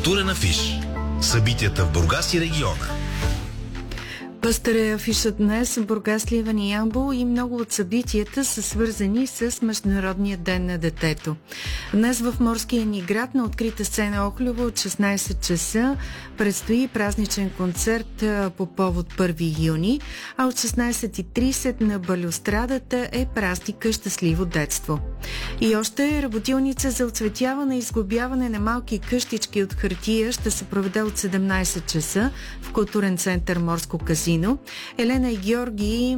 Културен афиш. Събитията в Бургас и региона. Пъстър е афишът днес в Бургас, Сливен и Ямбол и много от събитията са свързани с Международния ден на детето. Днес в морския ни град на открита сцена Охлюво от 16 часа предстои празничен концерт по повод 1 юни, а от 16:30 на балюстрадата е празника Щастливо детство. И още работилница за оцветяване и изглобяване на малки къщички от хартия ще се проведе от 17 часа в културен център Морско казино. Елена и Георги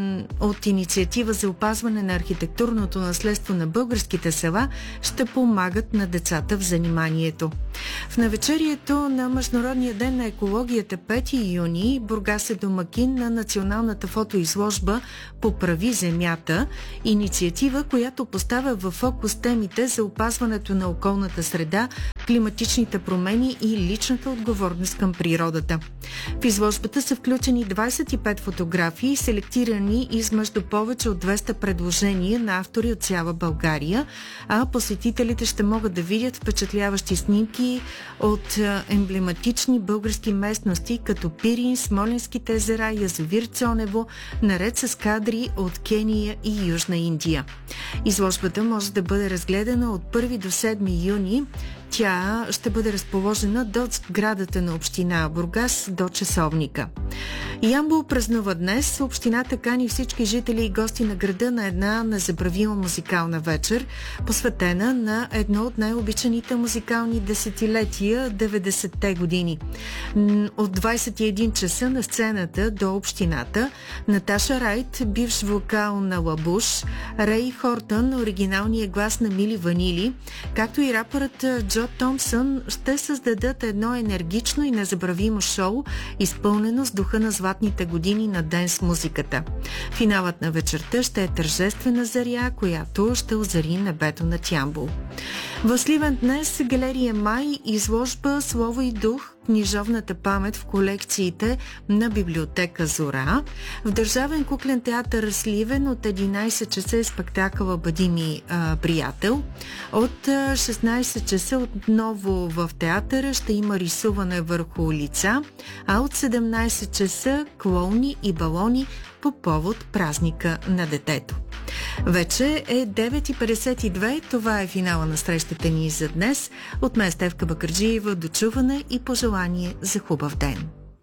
от Инициатива за опазване на архитектурното наследство на българските села ще помагат на децата в заниманието. В навечерието на Международния ден на екологията 5 юни Бургас е домакин на националната фотоизложба "Поправи земята", инициатива, която поставя в фокус темите за опазването на околната среда, климатичните промени и личната отговорност към природата. В изложбата са включени 25 фотографии, селектирани измежду повече от 200 предложения на автори от цяла България, а посетителите ще могат да видят впечатляващи снимки от емблематични български местности, като Пирин, Смолинските езера, язовир Цонево, наред с кадри от Кения и Южна Индия. Изложбата може да бъде разгледана от 1 до 7 юни. Тя ще бъде разположена до сградата на община Бургас до часовника. Ямбол празнува днес. Общината кани всички жители и гости на града на една незабравима музикална вечер, посветена на едно от най-обичаните музикални десетилетия – 90-те години. От 21 часа на сцената до общината Наташа Райт, бивш вокал на Лабуш, Рей Хортън, оригиналният глас на Мили Ванили, както и рапърът Джо Томпсън ще създадат едно енергично и незабравимо шоу, изпълнено с духа на златните години на денс музиката. Финалът на вечерта ще е тържествена заря, която ще озари небето над Ямбол. В Сливен днес галерия Май изложба "Слово и дух", книжовната памет в колекциите на библиотека Зора. В Държавен куклен театър Сливен от 11 часа е спектакъла "Бъди ми приятел". От 16 часа отново в театъра ще има рисуване върху лица, а от 17 часа клоуни и балони по повод празника на детето. Вече е 9:52. Това е финала на срещата ни за днес. От мен Стефка Бакърджиева, до чуване и пожелание за хубав ден.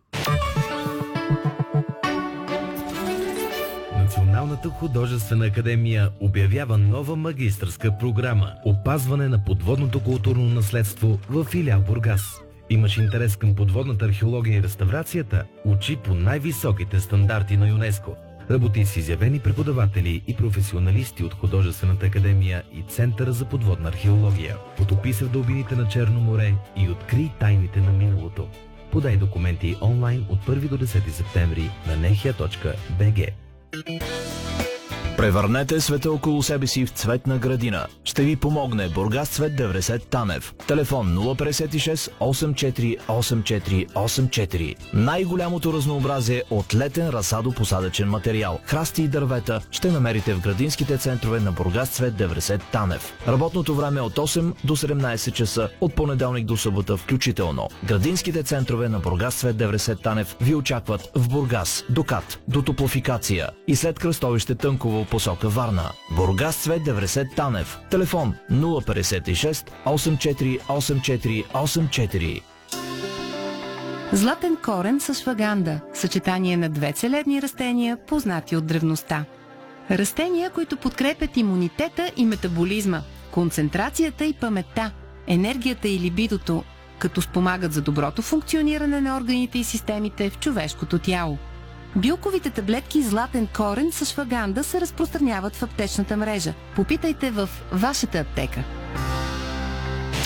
Националната художествена академия обявява нова магистърска програма "Опазване на подводното културно наследство" в филиал Бургас. Имаш интерес към подводната археология и реставрацията? Учи по най-високите стандарти на ЮНЕСКО. Работи с изявени преподаватели и професионалисти от Художествената академия и Центъра за подводна археология. Потопи се в дълбините на Черно море и открий тайните на миналото. Подай документи онлайн от 1 до 10 септември на nehia.bg. Превърнете света около себе си в цветна градина. Ще ви помогне Бургас Цвет 90 Танев. Телефон 056 84 84 84. Най-голямото разнообразие от летен разсадо-посадъчен материал, храсти и дървета ще намерите в градинските центрове на Бургас Цвет 90 Танев. Работното време е от 8 до 17 часа, от понеделник до събота включително. Градинските центрове на Бургас Цвет 90 Танев ви очакват в Бургас, до КАТ, до Топлофикация и след кръстовище Тънково посока Варна. Бургас Цвет 90 Танев. Телефон 056 84 84 84. Златен корен с шваганда. Съчетание на две целебни растения, познати от древността. Растения, които подкрепят имунитета и метаболизма, концентрацията и паметта, енергията и либидото, като спомагат за доброто функциониране на органите и системите в човешкото тяло. Билковите таблетки "Златен корен" с шваганда се разпространяват в аптечната мрежа. Попитайте в вашата аптека.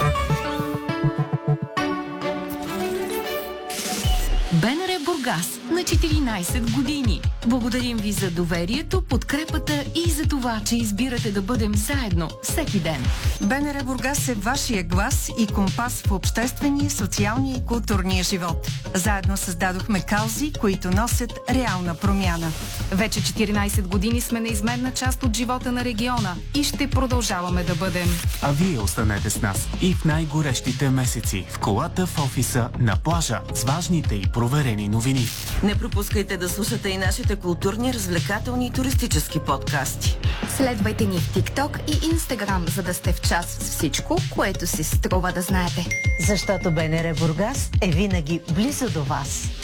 БНР Бургас на на 14 години. Благодарим ви за доверието, подкрепата и за това, че избирате да бъдем заедно всеки ден. БНР Бургас е вашия глас и компас в обществения, социалния и културния живот. Заедно създадохме каузи, които носят реална промяна. Вече 14 години сме неизменна част от живота на региона и ще продължаваме да бъдем. А вие останете с нас и в най-горещите месеци в колата в офиса, на плажа, с важните и проверени новини. Не пропускайте да слушате и нашите културни, развлекателни и туристически подкасти. Следвайте ни в TikTok и Instagram, за да сте в час с всичко, което си струва да знаете. Защото БНР Бургас е винаги близо до вас.